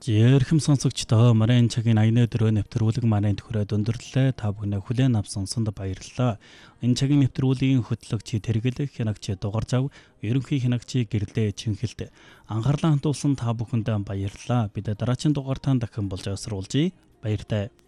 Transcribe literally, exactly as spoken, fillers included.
Жирхэм сонсогчдоо Марийн цагийн аяны дөрөв нэвтрүүлэг Марийн төхөрөд өндөрлөө. Та бүхнээ хүлээн авсан санд баярлалаа. Энэ цагийн нэвтрүүлгийн хөтлөгч Тэргэл хянагч дугаар зав, ерөнхий хянагч Гэрлээ Чинхэлд анхаарлаа хандуулсан та бүхэнд баярлалаа. Бид дараагийн дугаартаа дахин болж асруулжээ. Баяртай.